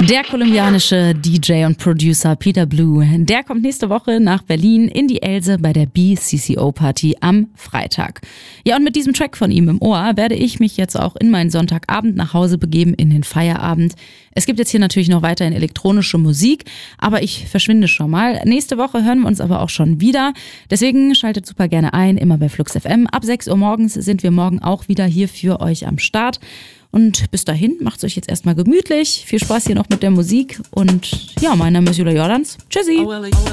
Der kolumbianische DJ und Producer Peter Blue, der kommt nächste Woche nach Berlin in die Else bei der BCCO-Party am Freitag. Ja, und mit diesem Track von ihm im Ohr werde ich mich jetzt auch in meinen Sonntagabend nach Hause begeben, in den Feierabend. Es gibt jetzt hier natürlich noch weiterhin elektronische Musik, aber ich verschwinde schon mal. Nächste Woche hören wir uns aber auch schon wieder. Deswegen schaltet super gerne ein, immer bei Flux FM. Ab 6 Uhr morgens sind wir morgen auch wieder hier für euch am Start. Und bis dahin, macht's euch jetzt erstmal gemütlich. Viel Spaß hier noch mit der Musik. Und ja, mein Name ist Julia Jordans. Tschüssi!